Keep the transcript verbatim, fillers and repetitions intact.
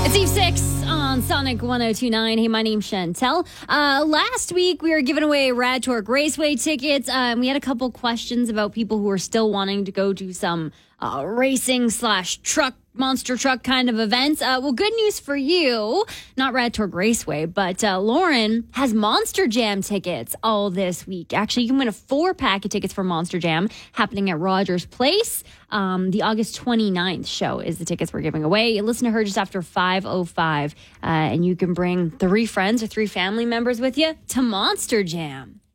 It's Eve six on Sonic one oh two point nine. Hey, my name's Chantel. Uh, last week, we were giving away Rad Torque Raceway tickets. Um, we had a couple questions about people who are still wanting to go do some uh, racing slash truck, monster truck kind of events. Uh, well, good news for you. Not Rad Torque Raceway, but uh, Lauren has Monster Jam tickets all this week. Actually, you can win a four-pack of tickets for Monster Jam happening at Rogers Place. Um, the August twenty-ninth show is the tickets we're giving away. You listen to her just after five oh five, uh, and you can bring three friends or three family members with you to Monster Jam.